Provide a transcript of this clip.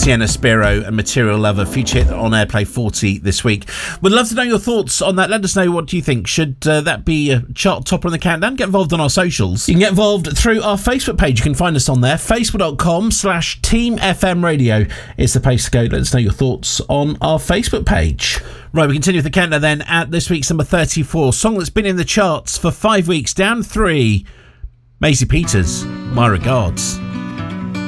Sienna Spiro and Material Lover, featured on Airplay 40 this week. Would love to know your thoughts on that. Let us know, what do you think? Should that be a chart topper on the countdown? Get involved on our socials. You can get involved through our Facebook page. You can find us on there. Facebook.com/Team FM Radio is the place to go. Let us know your thoughts on our Facebook page. Right, we continue with the countdown then at this week's number 34. Song that's been in the charts for 5 weeks, down 3. Maisie Peters, My Regards.